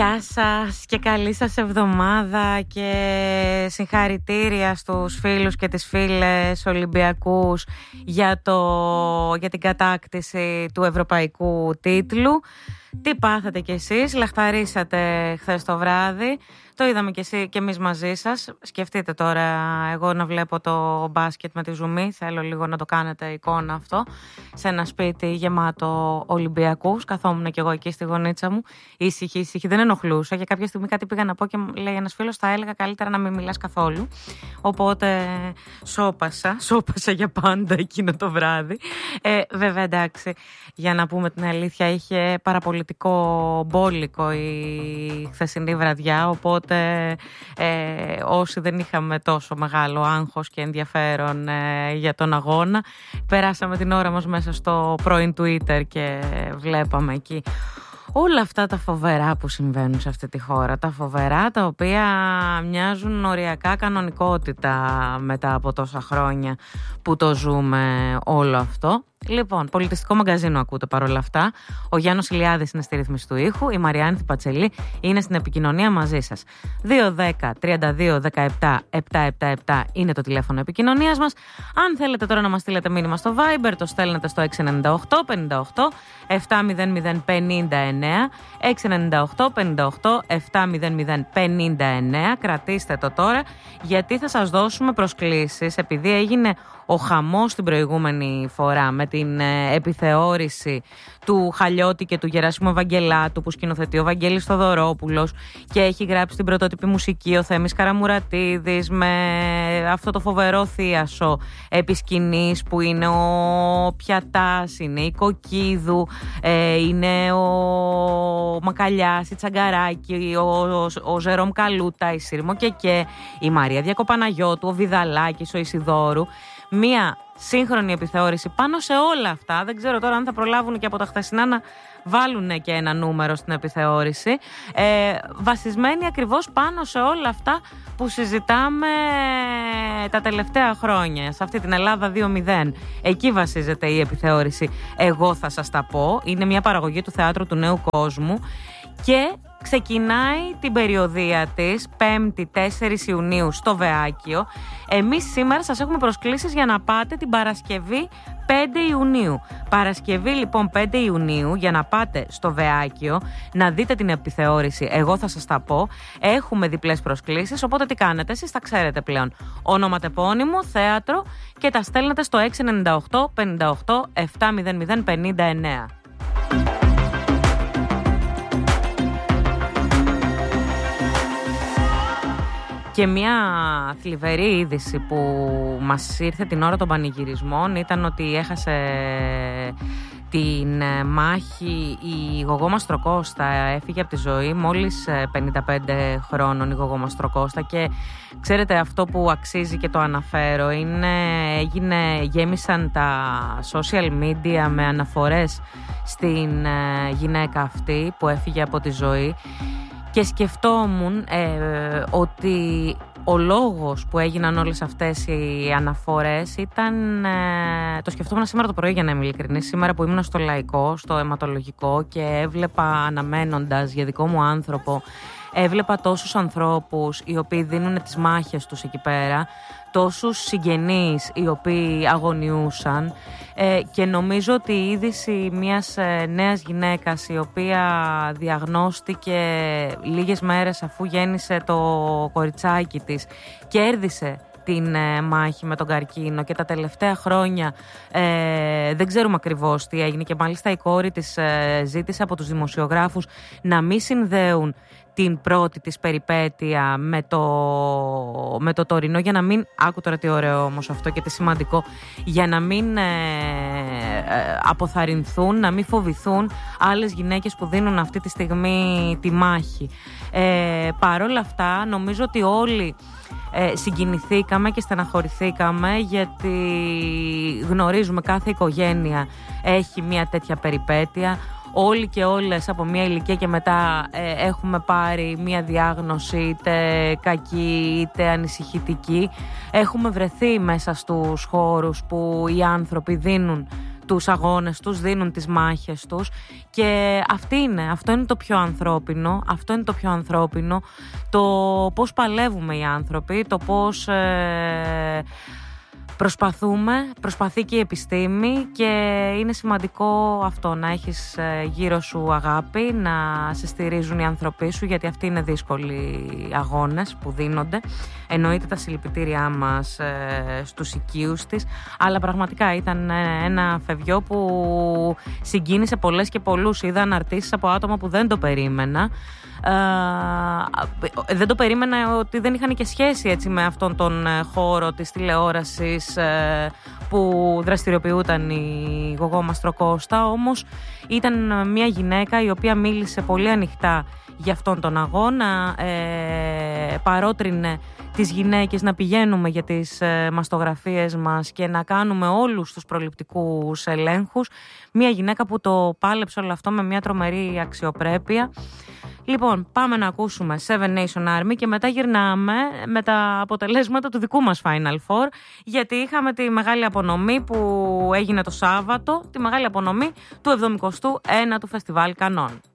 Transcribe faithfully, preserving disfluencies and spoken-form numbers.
Γεια σας και καλή σας εβδομάδα και συγχαρητήρια στους φίλους και τις φίλες Ολυμπιακούς για, το, για την κατάκτηση του ευρωπαϊκού τίτλου. Τι πάθατε κι εσείς, λαχταρίσατε χθες το βράδυ, το είδαμε κι, εσύ, κι εμείς μαζί σας. Σκεφτείτε τώρα εγώ να βλέπω το μπάσκετ με τη ζουμί, θέλω λίγο να το κάνετε εικόνα αυτό, σε ένα σπίτι γεμάτο Ολυμπιακούς, καθόμουν κι εγώ εκεί στη γωνίτσα μου, ήσυχη, ήσυχη, δεν ενοχλούσα και κάποια στιγμή κάτι πήγα να πω και λέει ένας φίλος, θα έλεγα καλύτερα να μην μιλάς καθόλου, οπότε σώπασα, σώπασα για πάντα εκείνο το βράδυ. Ε, βέβαια εντάξει, για να πούμε την αλήθεια, είχε παραπολιτικό μπόλικο η χθεσινή βραδιά, οπότε ε, όσοι δεν είχαμε τόσο μεγάλο άγχος και ενδιαφέρον ε, για τον αγώνα, περάσαμε την ώρα μας μέσα στο πρώην Twitter και βλέπαμε εκεί όλα αυτά τα φοβερά που συμβαίνουν σε αυτή τη χώρα, τα φοβερά τα οποία μοιάζουν οριακά κανονικότητα μετά από τόσα χρόνια που το ζούμε όλο αυτό. Λοιπόν, πολιτιστικό μαγκαζίνο ακούτε παρόλα αυτά. Ο Γιάννος Ηλιάδης είναι στη ρύθμιση του ήχου. Η Μαριάννη Θηπατσελή είναι στην επικοινωνία μαζί σας. δύο δέκα τριάντα δύο δεκαεπτά επτακόσια εβδομήντα επτά είναι το τηλέφωνο επικοινωνίας μας. Αν θέλετε τώρα να μας στείλετε μήνυμα στο Viber, το στέλνετε στο έξι εννιά οκτώ πενήντα οκτώ επτά μηδέν μηδέν πενήντα εννέα. έξι εννιά οκτώ πενήντα οκτώ επτά μηδέν μηδέν πενήντα εννέα. Κρατήστε το τώρα, γιατί θα σας δώσουμε προσκλήσεις, επειδή έγινε ο χαμός την προηγούμενη φορά με την ε, επιθεώρηση του Χαλιώτη και του Γεράσιμου Ευαγγελάτου που σκηνοθετεί ο Βαγγέλης Θοδωρόπουλος και έχει γράψει την πρωτότυπη μουσική ο Θέμης Καραμουρατίδης με αυτό το φοβερό θίασο επί σκηνής που είναι ο Πιατάς, είναι η Κοκκίδου, ε, είναι ο Μακαλιάς, η Τσαγκαράκη, ο, ο, ο Ζερόμ Καλούτα, η Σύρμο Κεκέ, η Μαρία Διακοπαναγιώτου, ο Βιδαλάκης, ο Ισιδόρου. Μία σύγχρονη επιθεώρηση πάνω σε όλα αυτά. Δεν ξέρω τώρα αν θα προλάβουν και από τα χθεσινά να βάλουν και ένα νούμερο στην επιθεώρηση. Ε, βασισμένη ακριβώς πάνω σε όλα αυτά που συζητάμε τα τελευταία χρόνια. Σε αυτή την Ελλάδα δύο μηδέν. Εκεί βασίζεται η επιθεώρηση. Εγώ θα σας τα πω. Είναι μια παραγωγή του Θεάτρου του Νέου Κόσμου και ξεκινάει την περιοδεία της πέμπτη τέσσερις Ιουνίου στο Βεάκιο. Εμείς σήμερα σας έχουμε προσκλήσεις για να πάτε την Παρασκευή πέντε Ιουνίου. Παρασκευή λοιπόν πέντε Ιουνίου για να πάτε στο Βεάκιο να δείτε την επιθεώρηση. Εγώ θα σας τα πω. Έχουμε διπλές προσκλήσεις, οπότε τι κάνετε εσείς, τα ξέρετε πλέον. Ονοματεπώνυμο, θέατρο και τα στέλνετε στο έξι εννιά οκτώ πενήντα οκτώ επτά μηδέν μηδέν πενήντα εννέα. Και μια θλιβερή είδηση που μας ήρθε την ώρα των πανηγυρισμών ήταν ότι έχασε την μάχη η Γογό Μαστροκώστα, έφυγε από τη ζωή μόλις πενήντα πέντε χρόνων η Γογό Μαστροκώστα και ξέρετε αυτό που αξίζει και το αναφέρω είναι, έγινε, γέμισαν τα social media με αναφορές στην γυναίκα αυτή που έφυγε από τη ζωή. Και σκεφτόμουν ε, ότι ο λόγος που έγιναν όλες αυτές οι αναφορές ήταν, ε, το σκεφτόμουν σήμερα το πρωί για να είμαι ειλικρινής, σήμερα που ήμουν στο Λαϊκό, στο αιματολογικό και έβλεπα αναμένοντας για δικό μου άνθρωπο, έβλεπα τόσους ανθρώπους οι οποίοι δίνουν τις μάχες τους εκεί πέρα, τόσους συγγενείς οι οποίοι αγωνιούσαν ε, και νομίζω ότι η είδηση μιας ε, νέας γυναίκας η οποία διαγνώστηκε λίγες μέρες αφού γέννησε το κοριτσάκι της, κέρδισε την ε, μάχη με τον καρκίνο και τα τελευταία χρόνια ε, δεν ξέρουμε ακριβώς τι έγινε και μάλιστα η κόρη της ε, ζήτησε από τους δημοσιογράφους να μην συνδέουν την πρώτη της περιπέτεια με το, με το τωρινό για να μην, άκου τώρα τι ωραίο όμως αυτό και τι σημαντικό, για να μην ε, ε, αποθαρρυνθούν, να μην φοβηθούν άλλες γυναίκες που δίνουν αυτή τη στιγμή τη μάχη. Ε, παρόλα αυτά νομίζω ότι όλοι ε, συγκινηθήκαμε και στεναχωρηθήκαμε γιατί γνωρίζουμε κάθε οικογένεια έχει μια τέτοια περιπέτεια. Όλοι και όλες από μια ηλικία και μετά ε, έχουμε πάρει μια διάγνωση είτε κακή είτε ανησυχητική. Έχουμε βρεθεί μέσα στους χώρους που οι άνθρωποι δίνουν τους αγώνες τους, δίνουν τις μάχες τους και αυτή είναι, αυτό είναι το πιο ανθρώπινο, αυτό είναι το πιο ανθρώπινο, το πώς παλεύουμε οι άνθρωποι, το πώς ε, προσπαθούμε, προσπαθεί και η επιστήμη και είναι σημαντικό αυτό, να έχεις γύρω σου αγάπη, να σε στηρίζουν οι άνθρωποι σου, γιατί αυτοί είναι δύσκολοι αγώνες που δίνονται. Εννοείται τα συλληπιτήριά μας ε, στους οικείους της, αλλά πραγματικά ήταν ένα φευγιό που συγκίνησε πολλές και πολλούς. Είδα αναρτήσεις από άτομα που δεν το περίμενα. Uh, δεν το περίμενα ότι δεν είχαν και σχέση έτσι με αυτόν τον χώρο της τηλεόρασης uh, που δραστηριοποιούταν η Γογό Μαστροκώστα, όμως ήταν μια γυναίκα η οποία μίλησε πολύ ανοιχτά για αυτόν τον αγώνα, ε, παρότρινε τις γυναίκες να πηγαίνουμε για τις ε, μαστογραφίες μας και να κάνουμε όλους τους προληπτικούς ελέγχους. Μια γυναίκα που το πάλεψε όλο αυτό με μια τρομερή αξιοπρέπεια. Λοιπόν, πάμε να ακούσουμε Seven Nation Army και μετά γυρνάμε με τα αποτελέσματα του δικού μας Final Four, γιατί είχαμε τη μεγάλη απονομή που έγινε το Σάββατο, τη μεγάλη απονομή του εβδομηκοστού ένατου Φεστιβάλ Κανών.